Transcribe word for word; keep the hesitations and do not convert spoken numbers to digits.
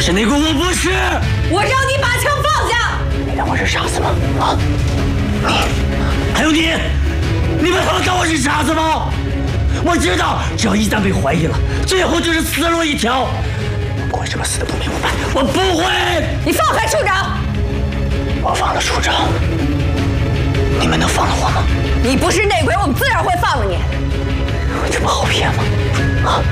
是内鬼，我不是。 我让你把枪放下！ 你当我是傻子吗？啊！你，还有你，你们他妈当我是傻子吗？我知道，只要一旦被怀疑了，最后就是死路一条。我不会这么死的不明不白，我不会。 你放开处长！ 我放了处长，你们能放了我吗？ 你不是内鬼，我们自然会放了你。 这么好骗吗？啊！